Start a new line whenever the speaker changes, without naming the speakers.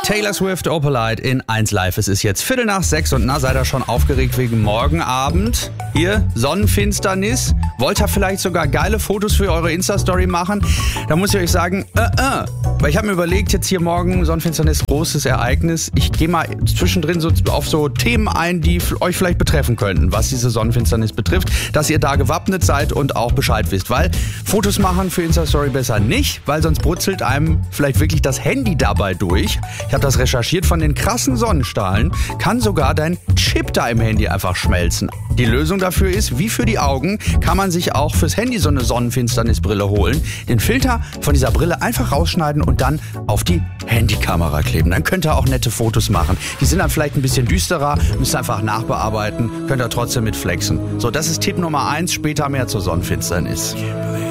Taylor Swift, Opalite in 1 Live. Es ist jetzt 5:45 und seid ihr schon aufgeregt wegen morgen Abend? Hier, Sonnenfinsternis. Wollt ihr vielleicht sogar geile Fotos für eure Insta-Story machen? Da muss ich euch sagen, Weil ich habe mir überlegt, jetzt hier morgen Sonnenfinsternis, großes Ereignis. Ich gehe mal zwischendrin so auf so Themen ein, die euch vielleicht betreffen könnten, was diese Sonnenfinsternis betrifft, dass ihr da gewappnet seid und auch Bescheid wisst. Weil Fotos machen für Insta-Story besser nicht, weil sonst brutzelt einem vielleicht wirklich das Handy dabei durch. Ich habe das recherchiert, von den krassen Sonnenstrahlen kann sogar dein Chip da im Handy einfach schmelzen. Die Lösung dafür ist, wie für die Augen, kann man sich auch fürs Handy so eine Sonnenfinsternisbrille holen. Den Filter von dieser Brille einfach rausschneiden und dann auf die Handykamera kleben. Dann könnt ihr auch nette Fotos machen. Die sind dann vielleicht ein bisschen düsterer, müsst ihr einfach nachbearbeiten, könnt ihr trotzdem mit flexen. So, das ist Tipp Nummer 1, später mehr zur Sonnenfinsternis.